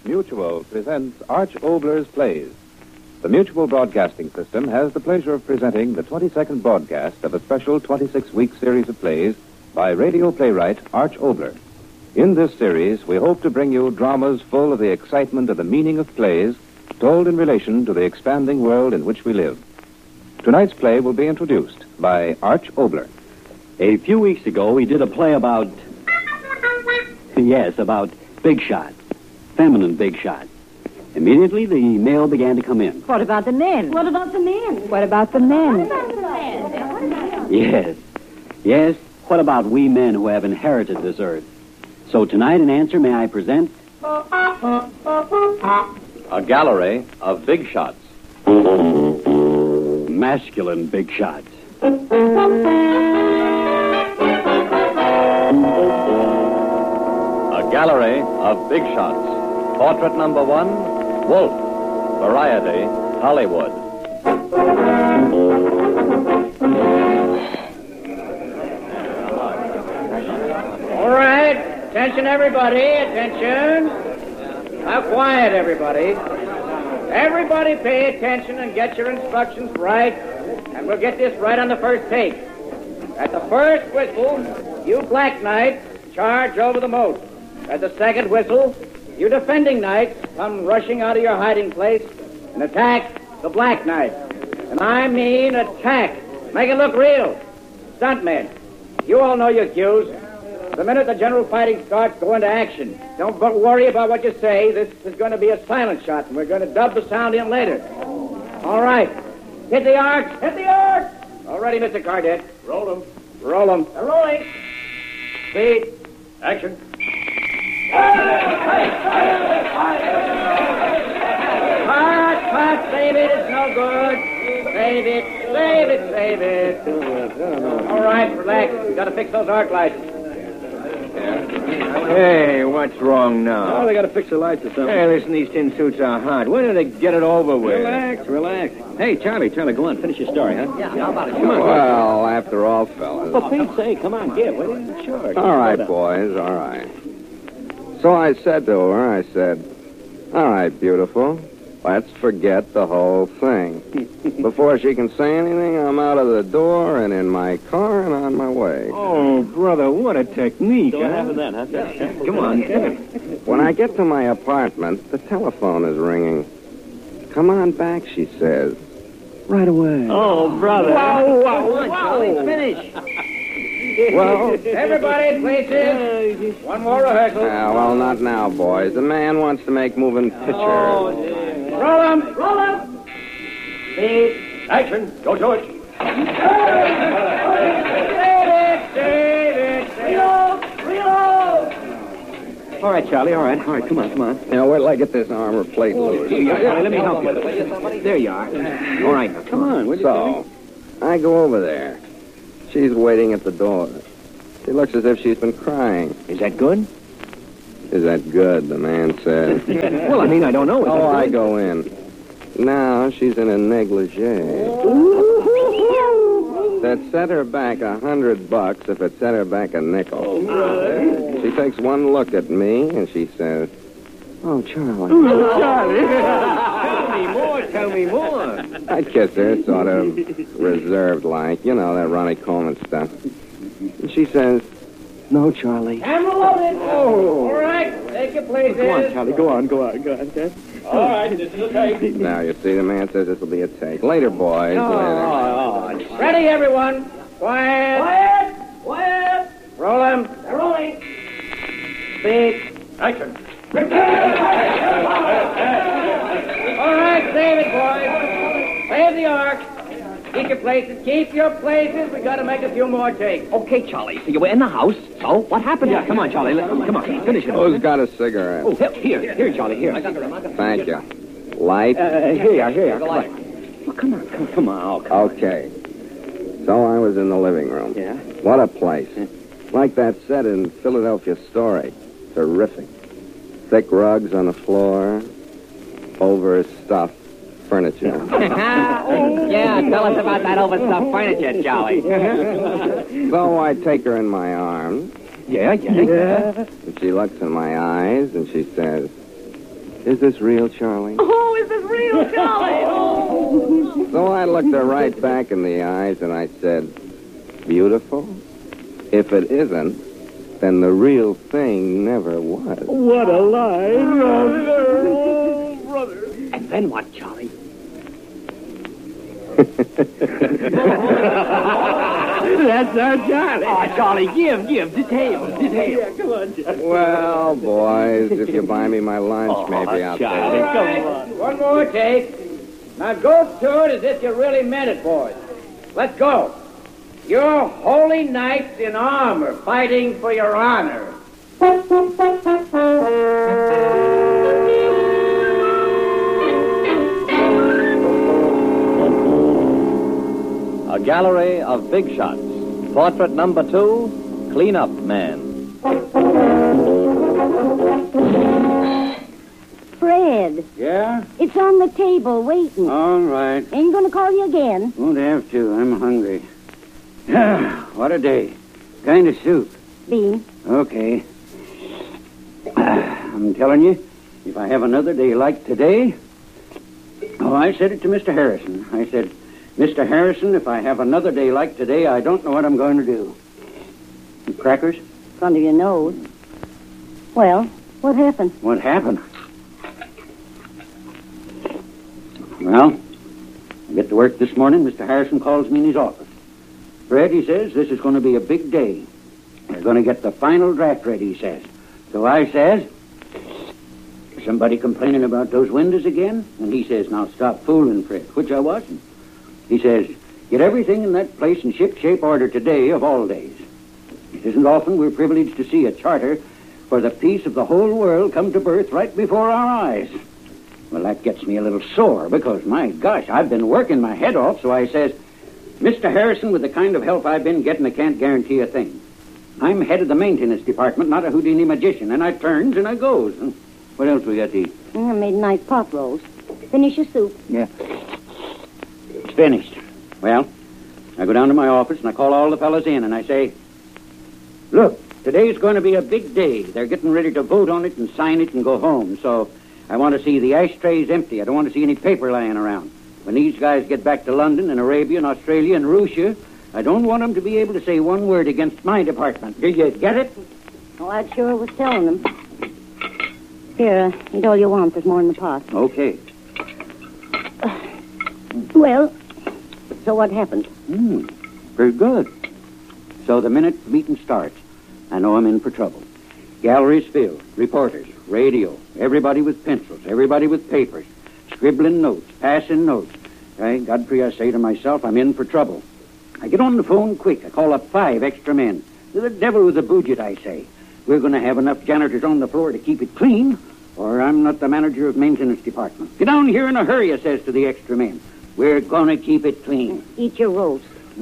Mutual presents Arch Obler's Plays. The Mutual Broadcasting System has the pleasure of presenting the 22nd broadcast of a special 26-week series of plays by radio playwright Arch Obler. In this series, we hope to bring you dramas full of the excitement of the meaning of plays, told in relation to the expanding world in which we live. Tonight's play will be introduced by Arch Obler. A few weeks ago, we did a play about... Yes, about Big Shot. Feminine Big Shot. Immediately, the mail began to come in. What about the men? What about the men? What about the men? Yes. What about we men who have inherited this earth? So tonight, in answer, may I present... A gallery of big shots. Masculine Big Shots. A gallery of big shots. Portrait number 1, Wolf. Variety, Hollywood. All right. Attention, everybody. Attention. Now, quiet, everybody. Everybody pay attention and get your instructions right, and we'll get this right on the first take. At the first whistle, you black knights charge over the moat. At the second whistle, you defending knights come rushing out of your hiding place and attack the black knights. And I mean attack. Make it look real. Stuntmen, you all know your cues. The minute the general fighting starts, go into action. Don't worry about what you say. This is going to be a silent shot, and we're going to dub the sound in later. All right. Hit the arc. Hit the arc. All ready, Mr. Cardet. Roll them. Roll them. They're rolling. Speed. Action. Cut. Save it. It's no good. Save it. All right, relax. We got to fix those arc lights. Hey, what's wrong now? Oh, they got to fix the lights or something. Hey, listen, these tin suits are hot. When do they get it over with? Relax. Hey, Charlie, go on. Finish your story, huh? Yeah, how about it? Come on. Well, after all, fellas. For Pete's sake, come on, get. What are you sure? All right, boys, all right. So I said to her, all right, beautiful, let's forget the whole thing. Before she can say anything, I'm out of the door and in my car and on my way. Oh, brother, what a technique, Don't have that, huh? Come on. When I get to my apartment, the telephone is ringing. Come on back, she says. Right away. Oh, brother. Whoa, finish. Well, Everybody, places. One more rehearsal. well, not now, boys. The man wants to make moving pictures. Roll them. Speed. Action. Go to it. Save it. Reload. All right, Charlie, all right. Come on. Now, wait till I get this armor plate loose. Charlie, let me help you. There you are. All right, come on. So, I go over there. She's waiting at the door. She looks as if she's been crying. Is that good? Is that good, the man says. Well, I mean, I don't know. Is that I good? go in. Now she's in a negligee. That set her back $100 if it set her back a nickel. She takes one look at me and she says, "Oh, Charlie." Tell me more. I kiss her, sort of reserved like, you know, that Ronnie Coleman stuff. And she says, "No, Charlie." Camera loaded. All right. Take your places. Go on, Charlie. Go on. All right, this is a take. Now, you see, the man says this will be a take. Later, boys, later. Ready, everyone. Quiet. Roll them. They're rolling. Speed. Action. All right, save it, boys. Save the arc. Keep your places. We got to make a few more takes. Okay, Charlie. So you were in the house. So what happened? Yeah, come on, Charlie. Come on. Finish it. Who's got a cigarette? Oh, here, Charlie. Here. Thank you. Light? Here. Right. Well, come on. Okay. So I was in the living room. Yeah. What a place. Like that set in Philadelphia Story. Terrific. Thick rugs on the floor. Overstuffed furniture. Yeah, tell us about that overstuffed furniture, Charlie. So I take her in my arms. Yeah. And she looks in my eyes and she says, Is this real, Charlie? Oh, is this real, Charlie? Oh. So I looked her right back in the eyes and I said, beautiful? If it isn't, then the real thing never was. What a lie. Brother. And then what, Charlie? That's our Charlie. Oh, Charlie, give. Details. Yeah, come on, Charlie. Well, boys, if you buy me my lunch, maybe I'll take Charlie, it. come on. One more take. Now go to it as if you really meant it, boys. Let's go. You're holy knights in armor fighting for your honor. A gallery of big shots. Portrait number 2, Clean-Up Man. Fred, Yeah? it's on the table waiting. All right. Ain't gonna call you again. Won't have to. I'm hungry. What a day. Kind of soup. Bean. Okay. I'm telling you, if I have another day like today... Oh, I said it to Mr. Harrison. I said, Mr. Harrison, if I have another day like today, I don't know what I'm going to do. Crackers? Front of your nose. Well, what happened? What happened? Well, I get to work this morning. Mr. Harrison calls me in his office. Fred, he says, this is going to be a big day. They're going to get the final draft ready, he says. So I says, somebody complaining about those windows again? And he says, now stop fooling, Fred, which I wasn't. He says, get everything in that place in ship-shape order today of all days. It isn't often we're privileged to see a charter for the peace of the whole world come to birth right before our eyes. Well, that gets me a little sore because, my gosh, I've been working my head off, so I says, Mr. Harrison, with the kind of help I've been getting, I can't guarantee a thing. I'm head of the maintenance department, not a Houdini magician, and I turns and I goes. What else we got to eat? I made nice pot roast. Finish your soup. Yeah. It's finished. Well, I go down to my office and I call all the fellas in and I say, look, today's going to be a big day. They're getting ready to vote on it and sign it and go home, so I want to see the ashtrays empty. I don't want to see any paper lying around. When these guys get back to London and Arabia and Australia and Russia, I don't want them to be able to say one word against my department. Do you get it? Oh, I sure was telling them. Here, eat all you want. There's more in the pot. Okay. Well, so what happened? Very good. So the minute the meeting starts, I know I'm in for trouble. Galleries filled, reporters, radio, everybody with pencils, everybody with papers, scribbling notes, passing notes. Hey, Godfrey, I say to myself, I'm in for trouble. I get on the phone quick. I call up 5 extra men. To the devil with the budget, I say. We're going to have enough janitors on the floor to keep it clean, or I'm not the manager of maintenance department. Get down here in a hurry, I says to the extra men. We're going to keep it clean. Eat your roast.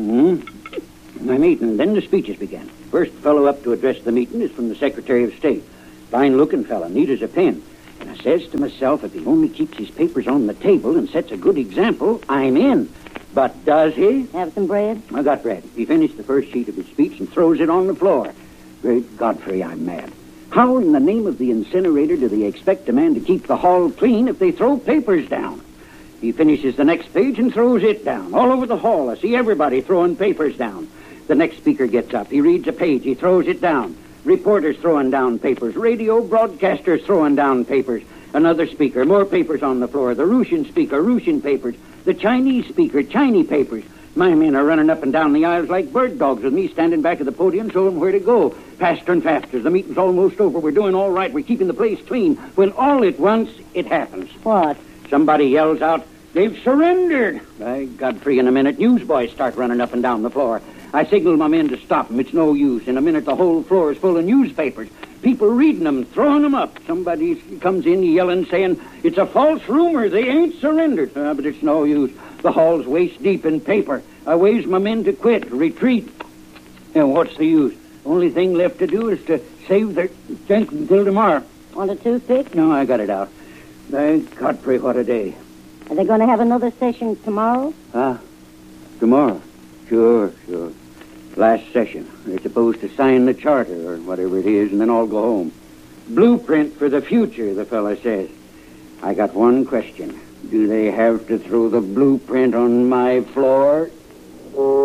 I'm eating, then the speeches began. First fellow up to address the meeting is from the Secretary of State. Fine-looking fella, neat as a pin. And I says to myself, if he only keeps his papers on the table and sets a good example, I'm in. But does he? Have some bread? I got bread. He finished the first sheet of his speech and throws it on the floor. Great Godfrey, I'm mad. How in the name of the incinerator do they expect a man to keep the hall clean if they throw papers down? He finishes the next page and throws it down. All over the hall, I see everybody throwing papers down. The next speaker gets up. He reads a page. He throws it down. Reporters throwing down papers. Radio broadcasters throwing down papers. Another speaker, more papers on the floor. The Russian speaker, Russian papers. The Chinese speaker, Chinese papers. My men are running up and down the aisles like bird dogs with me standing back at the podium showing them where to go. Faster and faster. The meeting's almost over. We're doing all right. We're keeping the place clean. When all at once, it happens. What? Somebody yells out, they've surrendered. By Godfrey, in a minute, newsboys start running up and down the floor. I signal my men to stop them. It's no use. In a minute, the whole floor is full of newspapers. People reading them, throwing them up. Somebody comes in yelling, saying, it's a false rumor. They ain't surrendered. But it's no use. The hall's waist deep in paper. I waves my men to quit, retreat. And what's the use? Only thing left to do is to save their strength until tomorrow. Want a toothpick? No, I got it out. Thank Godfrey, what a day. Are they going to have another session tomorrow? Tomorrow? Sure. Last session. They're supposed to sign the charter or whatever it is, and then all go home. Blueprint for the future, the fella says. I got one question. Do they have to throw the blueprint on my floor?